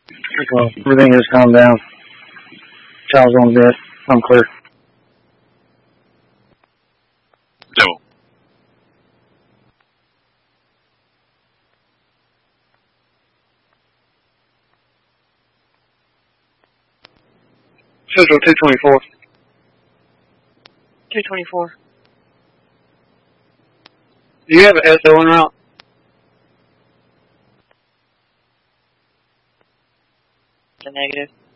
Well, everything has calmed down. Child's on bed. I'm clear. Demo. Central 224. 224. Do you have an SO en route? The negative.